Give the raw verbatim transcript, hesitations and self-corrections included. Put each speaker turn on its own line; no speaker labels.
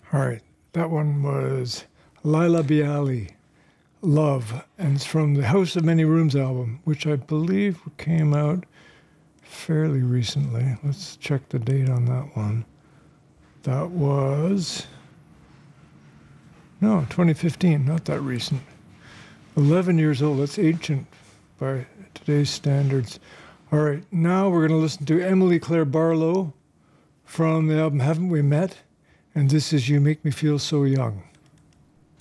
All right, that one was Laila Bialy, Love, and it's from the House of Many Rooms album, which I believe came out fairly recently. Let's check the date on that one. That was, no, twenty fifteen, not that recent. eleven years old, that's ancient by today's standards. All right, now we're going to listen to Emily Claire Barlow from the album Haven't We Met? And this is You Make Me Feel So Young.